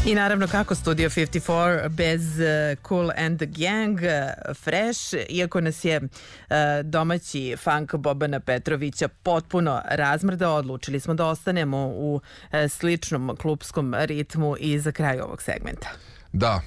I naravno kako Studio 54 bez Kool and the Gang, Fresh, iako nas je domaći funk Bobana Petrovića potpuno razmrdao, odlučili smo da ostanemo u sličnom klupskom ritmu i za kraj ovog segmenta. Da,